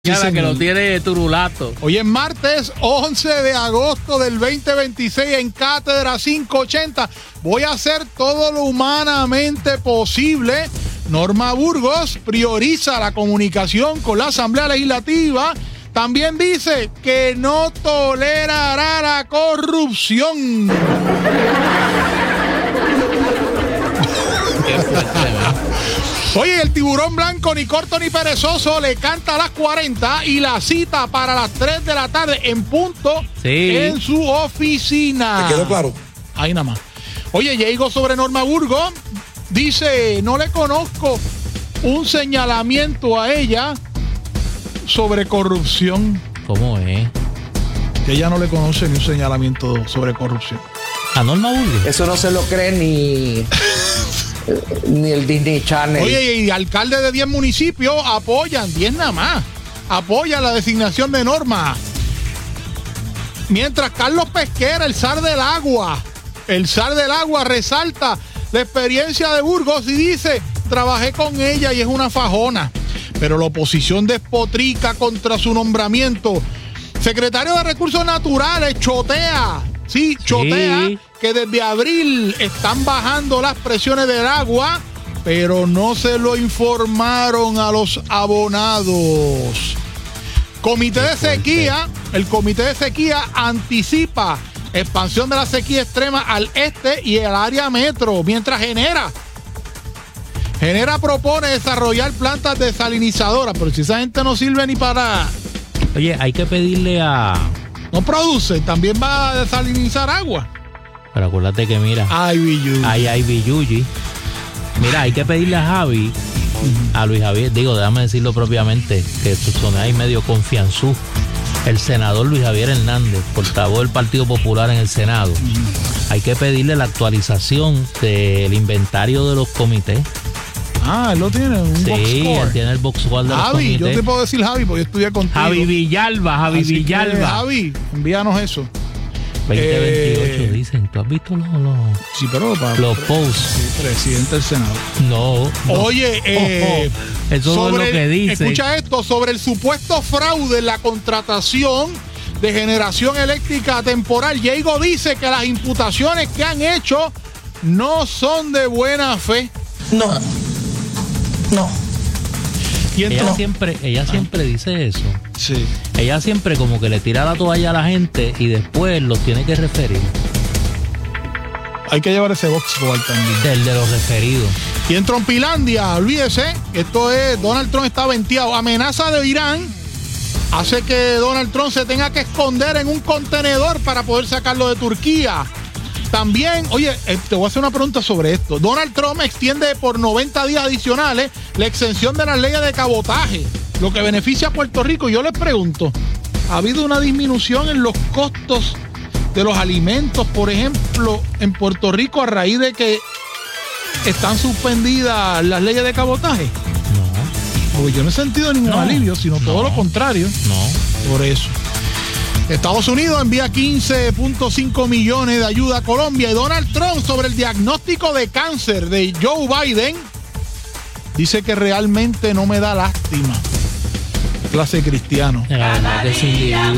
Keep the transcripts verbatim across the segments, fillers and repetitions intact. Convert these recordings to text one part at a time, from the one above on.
Sí, que lo tiene turulato. Hoy es martes once de agosto del veinte veintiséis en Cátedra quinientos ochenta. Voy a hacer todo lo humanamente posible. Norma Burgos prioriza la comunicación con la Asamblea Legislativa. También dice que no tolerará la corrupción. Qué fuerte, ¿no? Oye, el tiburón blanco ni corto ni perezoso le canta a las cuarenta y la cita para las tres de la tarde en punto sí. en su oficina. ¿Te quedó claro? Ahí nada más. Oye, llegó sobre Norma Burgos. Dice, no le conozco un señalamiento a ella sobre corrupción. ¿Cómo es? Que ella no le conoce ni un señalamiento sobre corrupción. ¿A Norma Burgos? Eso no se lo cree ni... ni el Disney Channel. Oye, y alcaldes de diez municipios apoyan, diez nada más, apoyan la designación de Norma. Mientras Carlos Pesquera, el zar del agua, el zar del agua resalta la experiencia de Burgos y dice, trabajé con ella y es una fajona. Pero la oposición despotrica contra su nombramiento. Secretario de Recursos Naturales, chotea, sí, chotea, sí. que desde abril están bajando las presiones del agua, pero no se lo informaron a los abonados. Comité de sequía, el Comité de Sequía anticipa expansión de la sequía extrema al este y el área metro, mientras Genera, Genera propone desarrollar plantas desalinizadoras, pero si esa gente no sirve ni para... Oye, hay que pedirle a... No produce, también va a desalinizar agua. Pero acuérdate que mira, ay, Billuyi. Ay, ay, Billuyi. Mira, hay que pedirle a Javi, a Luis Javier, digo, déjame decirlo propiamente, que son ahí medio confianzú. El senador Luis Javier Hernández, portavoz del Partido Popular en el Senado. Mm. Hay que pedirle la actualización del inventario de los comités. Ah, él lo tiene, un sí, box score. Él tiene el box score de Javi, los comités. yo te puedo decir Javi porque yo estudié contigo. Javi Villalba, Javi Así Villalba. Que, Javi, envíanos eso. veinte veintiocho eh, dicen, ¿tú has visto los, los, sí, pero, para, los posts? Sí, presidente del Senado. No. no. Oye, eh, oh, oh. Eso sobre, es lo que dice. Escucha esto, sobre el supuesto fraude en la contratación de generación eléctrica temporal. Diego dice que las imputaciones que han hecho no son de buena fe. No. No. Y entonces, ella siempre, ella siempre dice eso. Sí. Ella siempre como que le tira la toalla a la gente y después los tiene que referir. Hay que llevar ese box score también. El de los referidos. Y en Trumpilandia, olvídese, esto es, Donald Trump está venteado. Amenaza de Irán hace que Donald Trump se tenga que esconder en un contenedor para poder sacarlo de Turquía. También, oye, eh, te voy a hacer una pregunta sobre esto. Donald Trump extiende por noventa días adicionales la exención de las leyes de cabotaje, lo que beneficia a Puerto Rico. Yo les pregunto, ¿ha habido una disminución en los costos de los alimentos, por ejemplo, en Puerto Rico a raíz de que están suspendidas las leyes de cabotaje? No. Porque yo no he sentido ningún no, alivio, sino no, todo lo contrario. No. Por eso. Estados Unidos envía quince punto cinco millones de ayuda a Colombia y Donald Trump sobre el diagnóstico de cáncer de Joe Biden dice que realmente no me da lástima. Clase cristiano. La verdad que sí. Ahí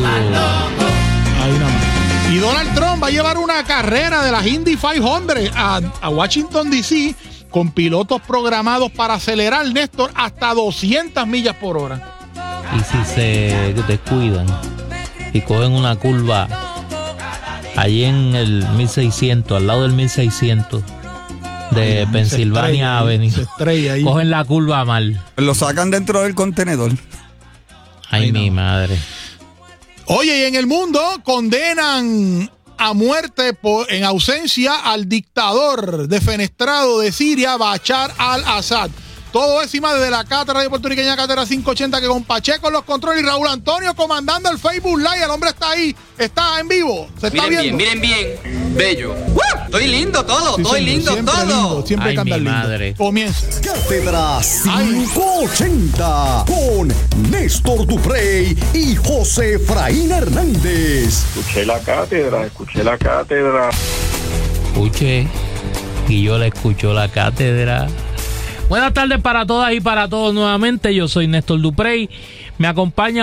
nada más. Y Donald Trump va a llevar una carrera de las Indy quinientos a, a Washington D C con pilotos programados para acelerar, Néstor, hasta doscientas millas por hora. Y si se descuidan y cogen una curva allí en el mil seiscientos, al lado del mil seiscientos de Ay, Pennsylvania Avenue, se estrella ahí. Cogen la curva mal. Lo sacan dentro del contenedor. Ay, Ay mi no. madre. Oye, y en el mundo condenan a muerte por, en ausencia al dictador defenestrado de Siria, Bashar al-Assad. Todo es y más desde la Cátedra de Puertorriqueña, Cátedra quinientos ochenta, que con Pacheco en los controles y Raúl Antonio comandando el Facebook Live. El hombre está ahí, está en vivo, se está miren viendo. Miren bien, miren bien, bello. ¡Uh! Estoy lindo todo, sí, estoy señor, lindo siempre todo. Lindo, siempre Ay, hay que andar mi lindo. madre. Comienza. Cátedra quinientos ochenta con Néstor Duprey y José Efraín Hernández. Escuché la cátedra, escuché la cátedra. Escuché, y yo la escucho la cátedra. Buenas tardes para todas y para todos nuevamente. Yo soy Néstor Duprey. Me acompaña